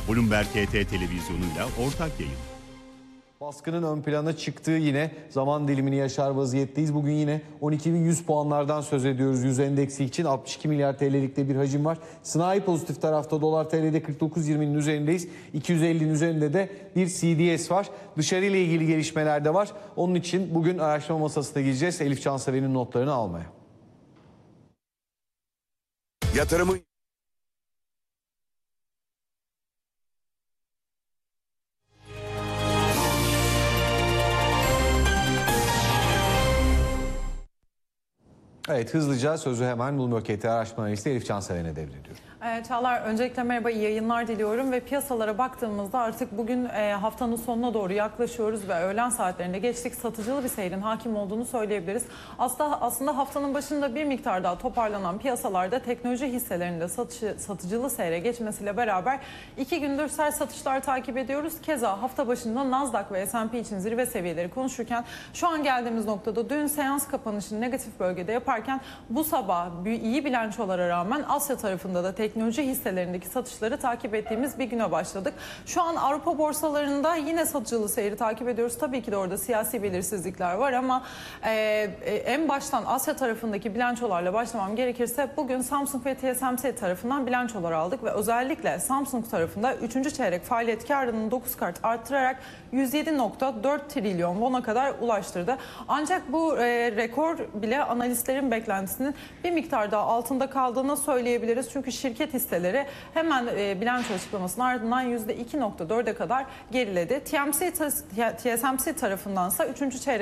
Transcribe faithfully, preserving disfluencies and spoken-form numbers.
Bloomberg H T televizyonuyla ortak yayın. Baskının ön plana çıktığı yine zaman dilimini yaşar vaziyetteyiz. Bugün yine on iki bin yüz puanlardan söz ediyoruz yüz endeksi için. altmış iki milyar T L'likte bir hacim var. Sınai pozitif tarafta dolar T L'de kırk dokuz yirminin üzerindeyiz. iki yüz ellinin üzerinde de bir C D S var. Dışarıyla ilgili gelişmeler de var. Onun için bugün araştırma masasına gideceğiz. Elif Cansever'in notlarını almaya. Yatırımın Evet, hızlıca sözü hemen Bloomberg H T araştırma analisti Elif Cansever'e devrediyorum. Çağlar, öncelikle merhaba, iyi yayınlar diliyorum ve piyasalara baktığımızda artık bugün haftanın sonuna doğru yaklaşıyoruz ve öğlen saatlerinde geçtik, satıcılı bir seyrin hakim olduğunu söyleyebiliriz. Aslında, aslında haftanın başında bir miktar daha toparlanan piyasalarda teknoloji hisselerinde satıcı, satıcılı seyre geçmesiyle beraber iki gündür sert satışlar takip ediyoruz. Keza hafta başında Nasdaq ve S and P için zirve seviyeleri konuşurken şu an geldiğimiz noktada dün seans kapanışını negatif bölgede yaparken bu sabah iyi bilançolara rağmen Asya tarafında da teknoloji teknoloji hisselerindeki satışları takip ettiğimiz bir güne başladık. Şu an Avrupa borsalarında yine satıcılı seyri takip ediyoruz. Tabii ki de orada siyasi belirsizlikler var ama e, e, en baştan Asya tarafındaki bilançolarla başlamam gerekirse bugün Samsung ve T S M C tarafından bilançolar aldık ve özellikle Samsung tarafında üçüncü çeyrek faaliyet karlılığını dokuz kat arttırarak yüz yedi nokta dört trilyon won'a kadar ulaştırdı. Ancak bu e, rekor bile analistlerin beklentisinin bir miktar daha altında kaldığını söyleyebiliriz. Çünkü şirket hisseleri hemen e, bilanço açıklamasının ardından yüzde iki nokta dört'e kadar geriledi. T M C, T S M C tarafındansa üçüncü çeyrek